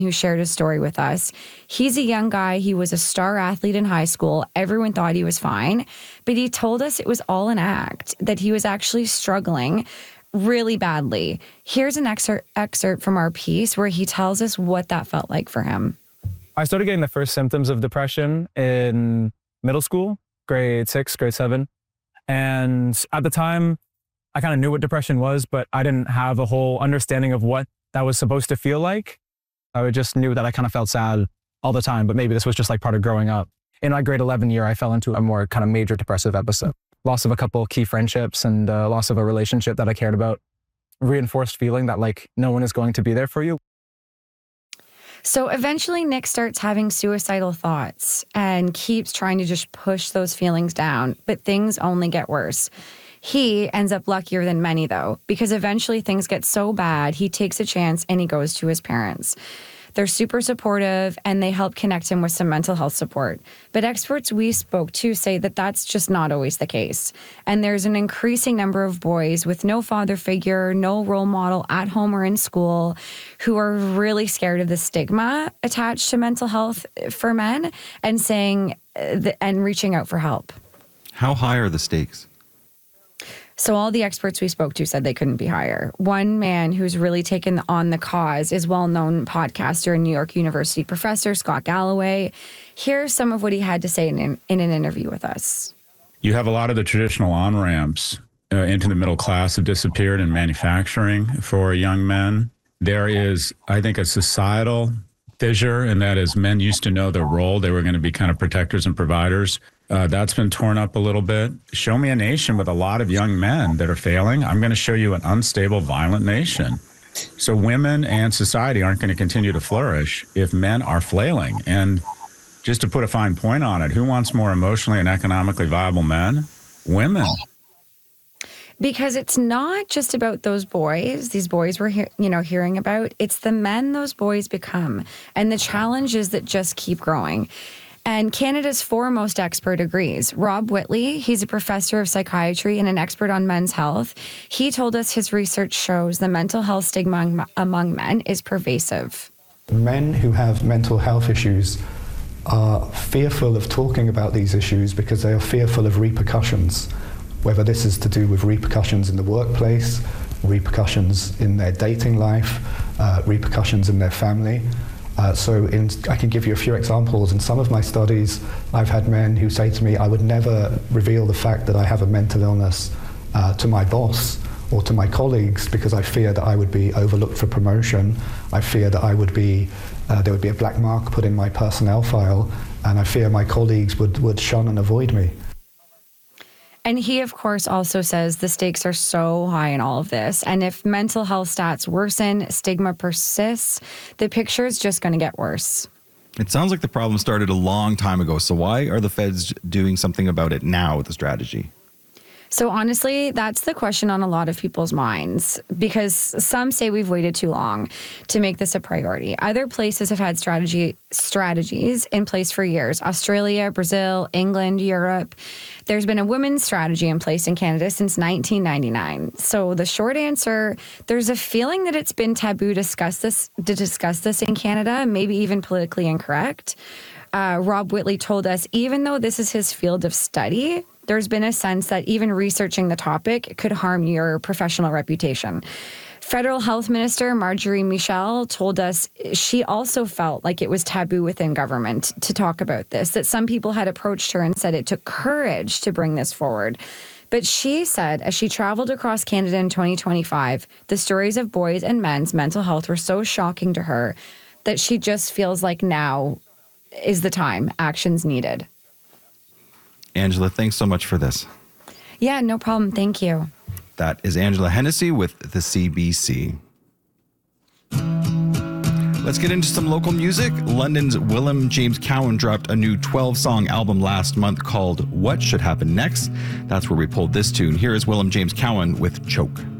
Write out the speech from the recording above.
who shared his story with us. He's a young guy. He was a star athlete in high school. Everyone thought he was fine, but he told us it was all an act, that he was actually struggling really badly. Here's an excerpt from our piece where he tells us what that felt like for him. I started getting the first symptoms of depression in middle school, grade 6, grade 7. And at the time, I kind of knew what depression was, but I didn't have a whole understanding of what that was supposed to feel like. I just knew that I kind of felt sad all the time, but maybe this was just like part of growing up. In my grade 11 year, I fell into a more kind of major depressive episode. Loss of a couple key friendships and loss of a relationship that I cared about. Reinforced feeling that like no one is going to be there for you. So eventually Nick starts having suicidal thoughts and keeps trying to just push those feelings down, but things only get worse. He ends up luckier than many, though, because eventually things get so bad, he takes a chance and he goes to his parents. They're super supportive and they help connect him with some mental health support. But experts we spoke to say that that's just not always the case. And there's an increasing number of boys with no father figure, no role model at home or in school who are really scared of the stigma attached to mental health for men and saying and reaching out for help. How high are the stakes? So all the experts we spoke to said they couldn't be higher. One man who's really taken on the cause is well-known podcaster and New York University professor Scott Galloway. Here's some of what he had to say in an interview with us. You have a lot of the traditional on-ramps into the middle class have disappeared in manufacturing for young men. There is, I think, a societal fissure, and that is men used to know their role. They were going to be kind of protectors and providers. That's been torn up a little bit. Show me a nation with a lot of young men that are failing. I'm going to show you an unstable, violent nation. So women and society aren't going to continue to flourish if men are flailing. And just to put a fine point on it, who wants more emotionally and economically viable men? Women. Because it's not just about those boys, these boys we're hearing about. It's the men those boys become and the challenges that just keep growing. And Canada's foremost expert agrees. Rob Whitley, he's a professor of psychiatry and an expert on men's health. He told us his research shows the mental health stigma among men is pervasive. Men who have mental health issues are fearful of talking about these issues because they are fearful of repercussions, whether this is to do with repercussions in the workplace, repercussions in their dating life, repercussions in their family. I can give you a few examples. In some of my studies, I've had men who say to me, I would never reveal the fact that I have a mental illness to my boss or to my colleagues because I fear that I would be overlooked for promotion. I fear that there would be a black mark put in my personnel file, and I fear my colleagues would shun and avoid me. And he, of course, also says the stakes are so high in all of this. And if mental health stats worsen, stigma persists, the picture is just going to get worse. It sounds like the problem started a long time ago. So why are the feds doing something about it now with the strategy? So honestly, that's the question on a lot of people's minds, because some say we've waited too long to make this a priority. Other places have had strategies in place for years. Australia, Brazil, England, Europe. There's been a women's strategy in place in Canada since 1999. So the short answer, there's a feeling that it's been taboo to discuss this in Canada, maybe even politically incorrect. Rob Whitley told us, even though this is his field of study, there's been a sense that even researching the topic could harm your professional reputation. Federal Health Minister Marjorie Michel told us she also felt like it was taboo within government to talk about this, that some people had approached her and said it took courage to bring this forward. But she said as she traveled across Canada in 2025, the stories of boys and men's mental health were so shocking to her that she just feels like now is the time. Action's needed. Angela, thanks so much for this. Yeah, no problem. Thank you. That is Angela Hennessy with the CBC. Let's get into some local music. London's Willem James Cowan dropped a new 12-song album last month called What Should Happen Next. That's where we pulled this tune. Here is Willem James Cowan with Choke.